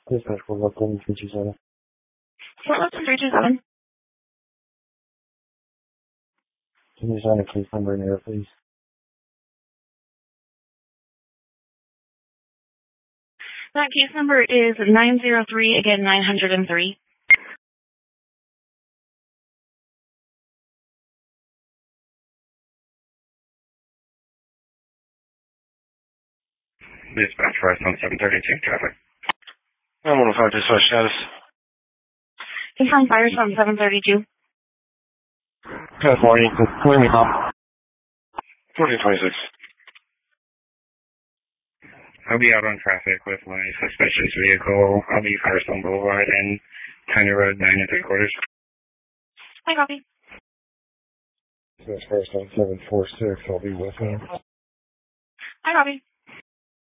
Dispatch for local 327. Fort Lipton 327. Can you sign a case number in here, please? That case number is 903, again 903. Dispatch for on 732 traffic. 915 dispatch status. Confirm fires on 732. California, clearing up. 1426. I'll be out on traffic with my suspicious vehicle. I'll be Firestone Boulevard and County Road 9 3/4. I copy. Dispatch Firestone 746. I'll be with him. I copy.